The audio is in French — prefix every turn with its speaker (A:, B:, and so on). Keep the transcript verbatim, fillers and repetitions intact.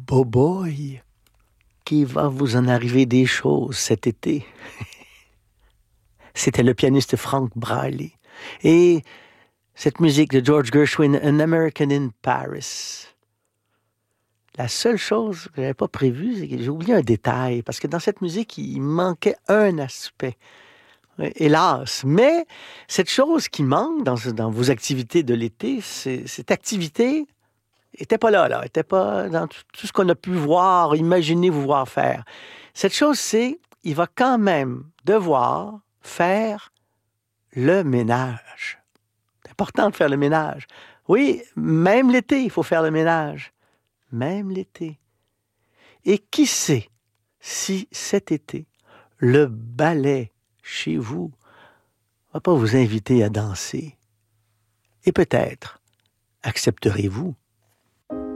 A: Boboy, qu'il va vous en arriver des choses cet été. C'était le pianiste Frank Braley. Et cette musique de George Gershwin, An American in Paris. La seule chose que je n'avais pas prévue, c'est que j'ai oublié un détail, parce que dans cette musique, il manquait un aspect. Hélas. Mais cette chose qui manque dans, dans vos activités de l'été, c'est, cette activité n'était pas là, là. N'était pas dans tout, tout ce qu'on a pu voir, imaginer vous voir faire. Cette chose, c'est il va quand même devoir faire le ménage. C'est important de faire le ménage. Oui, même l'été, il faut faire le ménage. Même l'été. Et qui sait si cet été, le ballet chez vous ne va pas vous inviter à danser. Et peut-être accepterez-vous